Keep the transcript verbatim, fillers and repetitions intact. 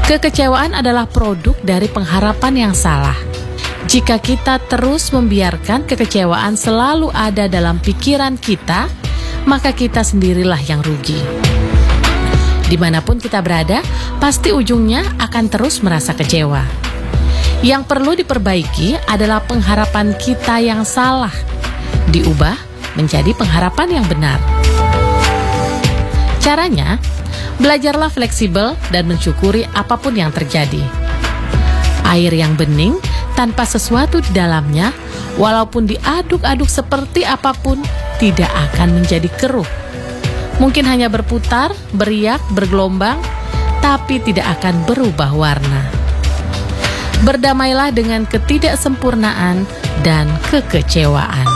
Kekecewaan adalah produk dari pengharapan yang salah. Jika kita terus membiarkan kekecewaan selalu ada dalam pikiran kita, maka kita sendirilah yang rugi. Dimanapun kita berada, pasti ujungnya akan terus merasa kecewa. Yang perlu diperbaiki adalah pengharapan kita yang salah, diubah menjadi pengharapan yang benar. Caranya, belajarlah fleksibel dan mensyukuri apapun yang terjadi. Air yang bening tanpa sesuatu di dalamnya, walaupun diaduk-aduk seperti apapun, tidak akan menjadi keruh. Mungkin hanya berputar, beriak, bergelombang, tapi tidak akan berubah warna. Berdamailah dengan ketidaksempurnaan dan kekecewaan.